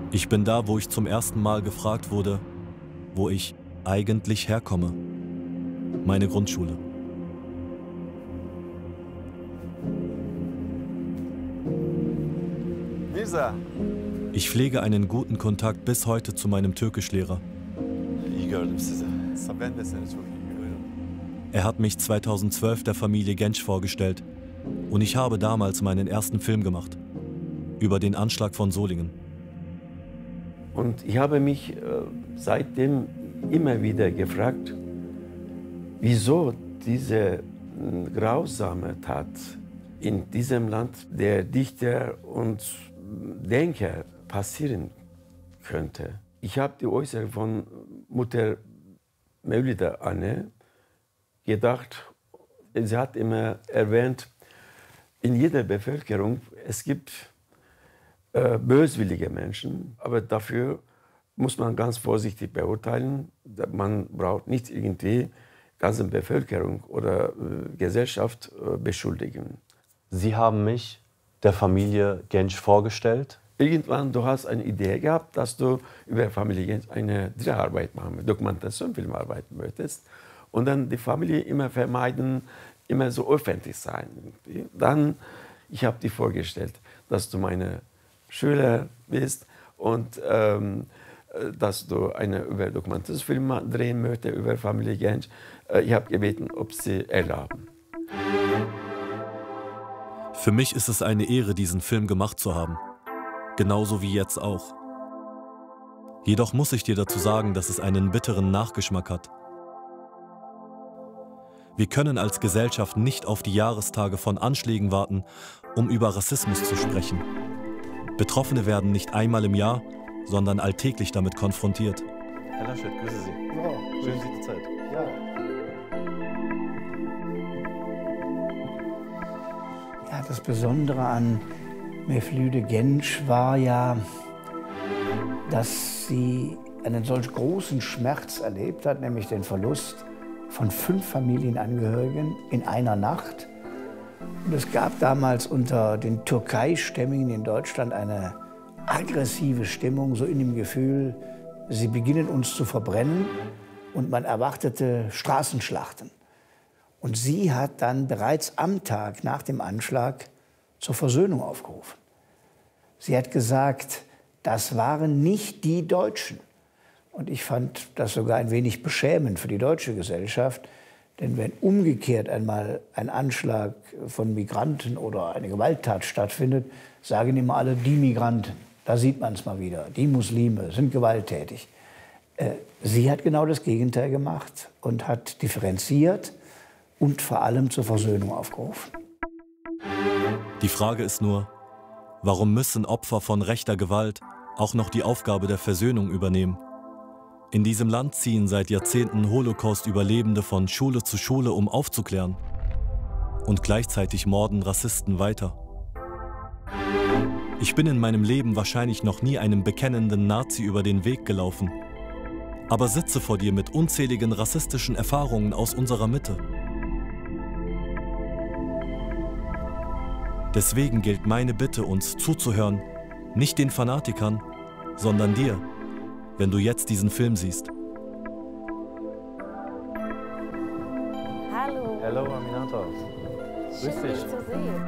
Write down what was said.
Ich bin da, wo ich zum ersten Mal gefragt wurde, wo ich eigentlich herkomme. Meine Grundschule. Mirza. Ich pflege einen guten Kontakt bis heute zu meinem Türkischlehrer. İyi gördüm sizi. Ben de seni çok iyi görüyorum. Er hat mich 2012 der Familie Genç vorgestellt und ich habe damals meinen ersten Film gemacht. Über den Anschlag von Solingen. Und ich habe mich seitdem immer wieder gefragt, wieso diese grausame Tat in diesem Land der Dichter und Denker passieren könnte. Ich habe die Äußerung von Mutter Mevlida Anne gedacht. Sie hat immer erwähnt, in jeder Bevölkerung, es gibt böswillige Menschen, aber dafür muss man ganz vorsichtig beurteilen. Man braucht nicht irgendwie ganze Bevölkerung oder Gesellschaft beschuldigen. Sie haben mich der Familie Genç vorgestellt. Irgendwann du hast eine Idee gehabt, dass du über Familie Genç eine Dreharbeit machen, Dokumentation-Filmarbeit möchtest. Und dann die Familie immer vermeiden, immer so öffentlich sein. Dann, ich habe dir vorgestellt, dass du meine Schüler bist und dass du über Dokumentationsfilm drehen möchtest, über Familie Genç. Ich habe gebeten, ob sie erlauben. Für mich ist es eine Ehre, diesen Film gemacht zu haben. Genauso wie jetzt auch. Jedoch muss ich dir dazu sagen, dass es einen bitteren Nachgeschmack hat. Wir können als Gesellschaft nicht auf die Jahrestage von Anschlägen warten, um über Rassismus zu sprechen. Betroffene werden nicht einmal im Jahr, sondern alltäglich damit konfrontiert. Herr Laschet, grüße Sie. Ja, Schön, Sie die Zeit. ja. Ja, das Besondere an Mevlüde Genç war ja, dass sie einen solch großen Schmerz erlebt hat, nämlich den Verlust von 5 Familienangehörigen in einer Nacht. Und es gab damals unter den Türkeistämmigen in Deutschland eine aggressive Stimmung, so in dem Gefühl, sie beginnen uns zu verbrennen, und man erwartete Straßenschlachten. Und sie hat dann bereits am Tag nach dem Anschlag zur Versöhnung aufgerufen. Sie hat gesagt, das waren nicht die Deutschen. Und ich fand das sogar ein wenig beschämend für die deutsche Gesellschaft. Denn wenn umgekehrt einmal ein Anschlag von Migranten oder eine Gewalttat stattfindet, sagen immer alle, die Migranten. Da sieht man es mal wieder. Die Muslime sind gewalttätig. Sie hat genau das Gegenteil gemacht und hat differenziert und vor allem zur Versöhnung aufgerufen. Die Frage ist nur, warum müssen Opfer von rechter Gewalt auch noch die Aufgabe der Versöhnung übernehmen? In diesem Land ziehen seit Jahrzehnten Holocaust-Überlebende von Schule zu Schule, um aufzuklären. Und gleichzeitig morden Rassisten weiter. Ich bin in meinem Leben wahrscheinlich noch nie einem bekennenden Nazi über den Weg gelaufen. Aber sitze vor dir mit unzähligen rassistischen Erfahrungen aus unserer Mitte. Deswegen gilt meine Bitte, uns zuzuhören, nicht den Fanatikern, sondern dir, wenn du jetzt diesen Film siehst. Hallo. Hello, Aminatos. Grüß Schön, dich. dich zu sehen.